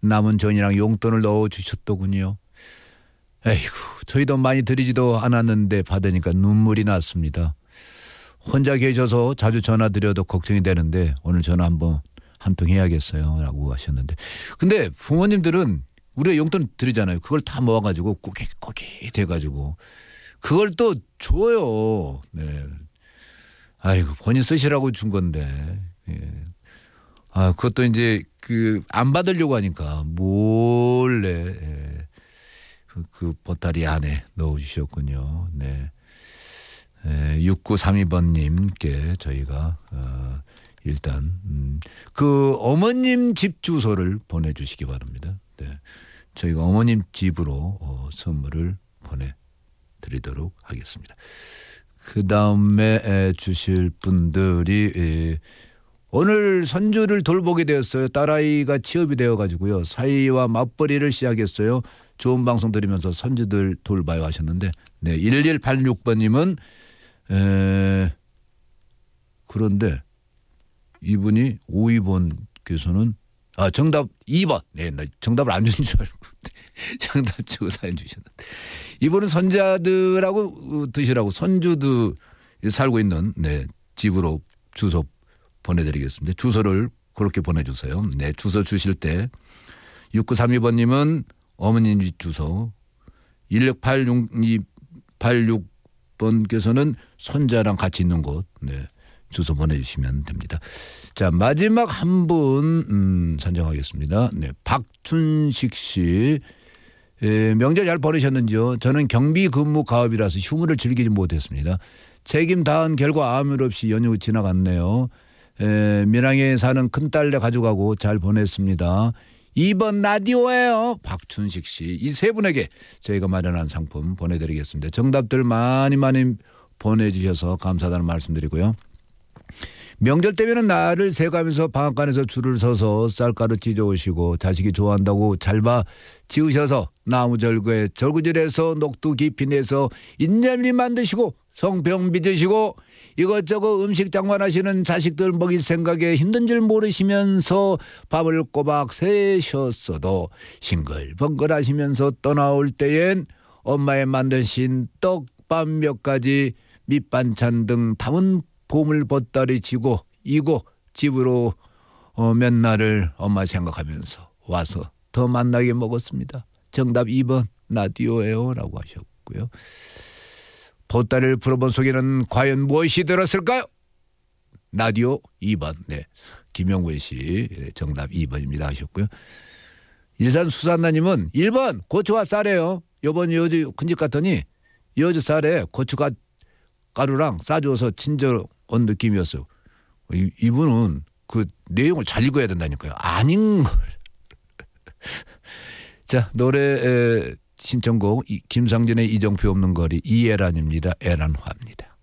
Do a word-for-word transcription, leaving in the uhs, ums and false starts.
남은 전이랑 용돈을 넣어주셨더군요. 에이구, 저희도 많이 드리지도 않았는데 받으니까 눈물이 났습니다. 혼자 계셔서 자주 전화드려도 걱정이 되는데 오늘 전화 한번 한 통 해야겠어요 라고 하셨는데, 근데 부모님들은 우리가 용돈 드리잖아요. 그걸 다 모아가지고 꼬깃꼬깃 돼가지고 그걸 또 줘요. 네. 아이고, 본인 쓰시라고 준 건데. 예. 아, 그것도 이제 그 안 받으려고 하니까 몰래 예. 그, 그 보따리 안에 넣어주셨군요. 네. 예, 육구삼이 번님께 저희가 어, 일단 음, 그 어머님 집 주소를 보내주시기 바랍니다. 네. 저희가 어머님 집으로 어, 선물을 보내드리도록 하겠습니다. 그 다음에 주실 분들이 에, 오늘 손주를 돌보게 되었어요. 딸아이가 취업이 되어가지고요. 사위와 맞벌이를 시작했어요. 좋은 방송 들으면서 손주들 돌봐요 하셨는데, 네, 일일팔육 번님은 에, 그런데 이분이 오이 번께서는 아 정답 이 번. 네, 나 정답을 안 준 줄 알고 정답 치고 사연 주셨는데, 이분은 손자들하고 드시라고 손주도 살고 있는 네 집으로 주소 보내드리겠습니다. 주소를 그렇게 보내주세요. 네, 주소 주실 때 육구삼이 번님은 어머님 집 주소, 일육팔육 번께서는 손자랑 같이 있는 곳 네, 주소 보내주시면 됩니다. 자, 마지막 한 분 음, 선정하겠습니다. 네, 박춘식 씨. 에, 명절 잘 보내셨는지요? 저는 경비 근무 가업이라서 휴무를 즐기지 못했습니다. 책임 다한 결과 아무 일 없이 연휴 지나갔네요. 에, 밀양에 사는 큰딸네 가져가고 잘 보냈습니다. 이 번 라디오예요. 박춘식 씨. 이 세 분에게 저희가 마련한 상품 보내드리겠습니다. 정답들 많이 많이 보내주셔서 감사하다는 말씀드리고요. 명절 때면은 날을 새가면서 방앗간에서 줄을 서서 쌀가루 찢어오시고 자식이 좋아한다고 잘 봐 지으셔서 나무절구에 절구질해서 녹두 깊이 내서 인절미 만드시고 성병 빚으시고 이것저것 음식 장만하시는 자식들 먹일 생각에 힘든 줄 모르시면서 밥을 꼬박 새셨어도 싱글벙글 하시면서 떠나올 때엔 엄마의 만드신 떡밥 몇 가지 밑반찬 등 담은 보물 보따리 지고 이고 집으로 어, 몇 날을 엄마 생각하면서 와서 더 만나게 먹었습니다. 정답 이 번 라디오예요 라고 하셨고요. 보따리를 풀어본 속에는 과연 무엇이 들었을까요? 라디오 이 번. 네, 김영권 씨 정답 이 번입니다 하셨고요. 일산 수산나님은 일 번 고추와 쌀이에요. 이번 여주 큰집 갔더니 여주 쌀에 고추가 가루랑 싸줘서 친절 온 느낌이었어요. 이, 이분은 그 내용을 잘 읽어야 된다니까요. 아닌 걸. 자, 노래 에, 신청곡 김상진의 이정표 없는 거리 이애란입니다. 애란화입니다.